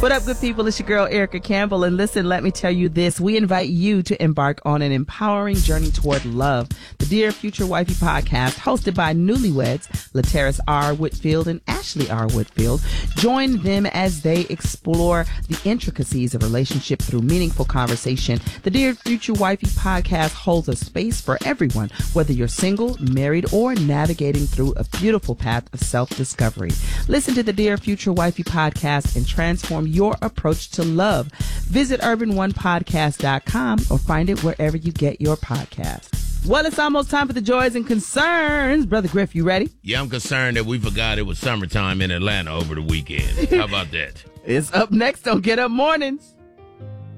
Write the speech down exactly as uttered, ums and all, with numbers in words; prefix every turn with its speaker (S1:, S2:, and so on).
S1: What up, good people? It's your girl, Erica Campbell. And listen, let me tell you this. We invite you to embark on an empowering journey toward love. The Dear Future Wifey podcast, hosted by newlyweds, Lateris R. Whitfield and Ashley R. Whitfield. Join them as they explore the intricacies of relationship through meaningful conversation. The Dear Future Wifey podcast holds a space for everyone, whether you're single, married, or navigating through a beautiful path of self-discovery. Listen to the Dear Future Wifey podcast and transform your approach to love. Visit urban one podcast dot com or find it wherever you get your podcast. Well, it's almost time for the joys and concerns. Brother Griff, you ready?
S2: Yeah, I'm concerned that we forgot it was summertime in Atlanta over the weekend. How about that?
S1: It's up next on Get Up Mornings.